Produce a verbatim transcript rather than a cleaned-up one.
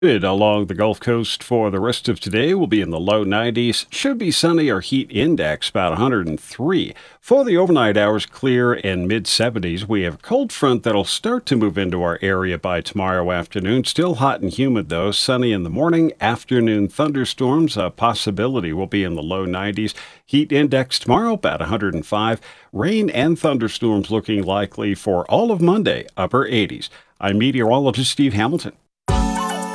Good along the Gulf Coast for the rest of today will be in the low nineties. Should be sunny. Our heat index about one hundred three. For the overnight hours, clear and mid seventies. We have a cold front that'll start to move into our area by tomorrow afternoon. Still hot and humid though. Sunny in the morning. Afternoon thunderstorms. A possibility will be in the low nineties. Heat index tomorrow about one hundred five. Rain and thunderstorms looking likely for all of Monday. Upper eighties. I'm meteorologist Steve Hamilton.